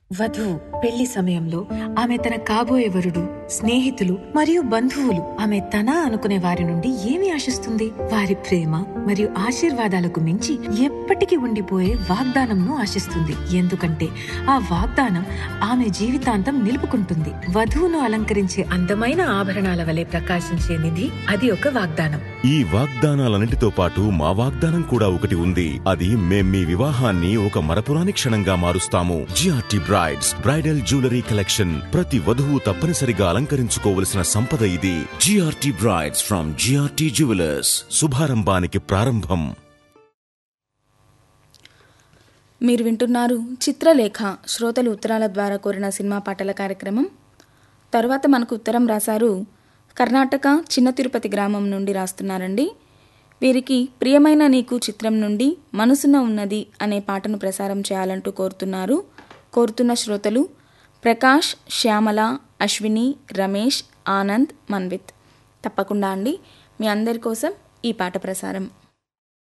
వధువు పెళ్లి సమయంలో ఆమె తన కాబోయే వరుడు, స్నేహితులు మరియు బంధువులు ఆమె తన అనుకునే వారి నుండి ఏమి ఆశిస్తుంది? వారి ప్రేమ మరియు ఆశీర్వాదాలకు మించి ఎప్పటికీ ఉండిపోయే వాగ్దానంను ఆశిస్తుంది. ఎందుకంటే ఆ వాగ్దానం ఆమె జీవితాంతం నిలుపుకుంటుంది. వధువును అలంకరించే అందమైన ఆభరణాల వలె ప్రకాశించే నిధి అది ఒక వాగ్దానం. ఈ వాగ్దానాలన్నిటితో పాటు మా వాగ్దానం కూడా ఒకటి ఉంది. అది మేం మీ వివాహాన్ని ఒక మరపురాని క్షణంగా మారుస్తాము. GRT brides bridal jewellery collection. ప్రతి వధువు తప్పనిసరిగా అలంకరించుకోవలసిన సంపద ఇది. GRT brides from GRT jewellers. శుభారంభానికి ప్రారంభం. మీరు వింటున్నారు చిత్రలేఖ, శ్రోతలు ఉత్తరాల ద్వారా కోరిన సినిమా పాటల కార్యక్రమం. తరువాత మనకు ఉత్తరం రాశారు. కర్ణాటక చిన్న తిరుపతి గ్రామం నుండి రాస్తున్నారండి. వీరికి ప్రియమైన నీకు చిత్రం నుండి మనసున ఉన్నది అనే పాటను ప్రసారం చేయాలంటూ కోరుతున్న శ్రోతలు ప్రకాష్, శ్యామల, అశ్విని, రమేష్, ఆనంద్, మన్విత్. తప్పకుండా అండి, మీ అందరి కోసం ఈ పాట ప్రసారం.